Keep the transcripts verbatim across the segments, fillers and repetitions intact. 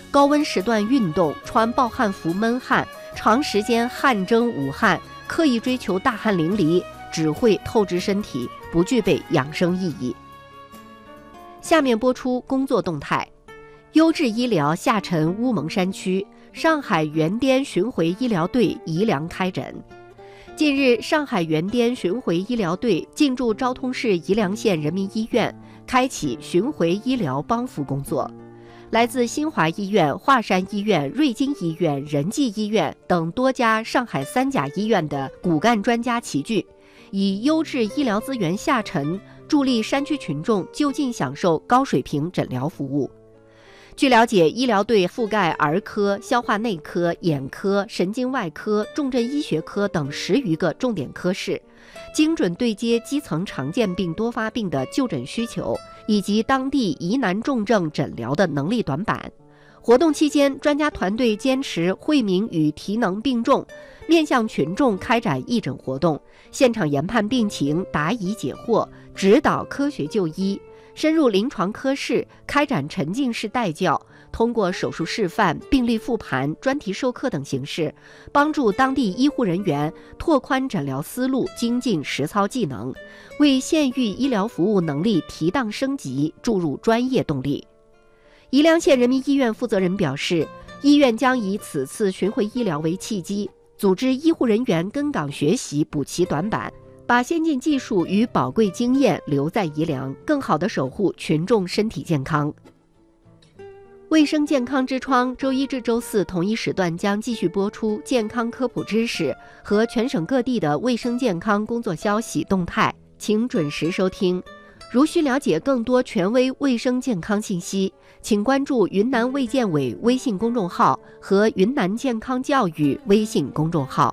高温时段运动、穿暴汗服闷汗、长时间汗蒸捂汗，刻意追求大汗淋漓，只会透支身体，不具备养生意义。下面播出工作动态。优质医疗下沉乌蒙山区，上海原滇巡回医疗队宜良开诊。近日，上海原滇巡回医疗队进驻昭通市宜良县人民医院，开启巡回医疗帮扶工作。来自新华医院、华山医院、瑞金医院、仁济医院等多家上海三甲医院的骨干专家齐聚，以优质医疗资源下沉，助力山区群众就近享受高水平诊疗服务。据了解，医疗队覆盖儿科、消化内科、眼科、神经外科、重症医学科等十余个重点科室，精准对接基层常见病多发病的就诊需求，以及当地疑难重症诊疗的能力短板。活动期间，专家团队坚持惠民与提能并重，面向群众开展义诊活动，现场研判病情，答疑解惑，指导科学就医。深入临床科室开展沉浸式带教，通过手术示范、病例复盘、专题授课等形式，帮助当地医护人员拓宽诊疗思路、精进实操技能，为县域医疗服务能力提档升级注入专业动力。宜良县人民医院负责人表示，医院将以此次巡回医疗为契机，组织医护人员跟岗学习，补齐短板，把先进技术与宝贵经验留在宜良，更好地守护群众身体健康。卫生健康之窗周一至周四同一时段将继续播出健康科普知识和全省各地的卫生健康工作消息动态，请准时收听。如需了解更多权威卫生健康信息，请关注云南卫健委微信公众号和云南健康教育微信公众号。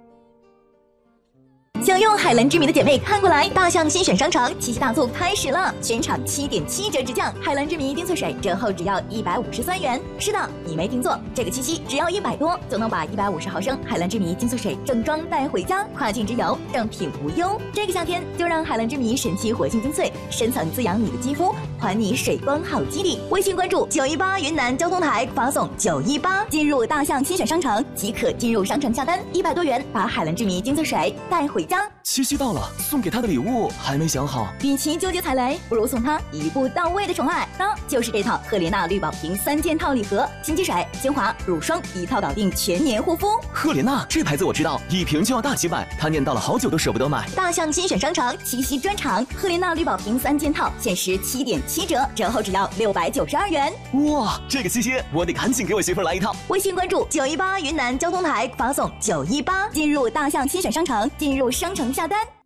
想用海蓝之谜的姐妹看过来，大象新选商城七夕大促开始了，全场七点七折直降，海蓝之谜丁翠水折后只要一百五十三元。是的，你没听错，这个七夕只要一百多就能把一百五十毫升海蓝之谜丁翠水正装带回家，跨境之游正品无忧。这个夏天就让海蓝之谜神奇活性精粹深层滋养你的肌肤，还你水光好肌理。微信关注九一八云南交通台，发送九一八进入大象新选商城即可进入商城下单，一百多元把海蓝之谜精粹水带回家。 七夕到了，送给他的礼物还没想好。 与其纠结踩雷，不如送他一步到位的宠爱，那就是这套赫莲娜绿宝瓶三件套礼盒，新机水、精华、乳霜一套搞定全年护肤。 赫莲娜这牌子我知道，一瓶就要大几百，他念叨了好久都舍不得买。 大象新选商城七夕专场，赫莲娜绿宝瓶三件套限时七点七折，折后只要六百九十二元。 哇，这个七夕我得赶紧给我媳妇来一套。 微信关注九一八云南交通台，发送九一八进入大象新选商城，进入商城下单。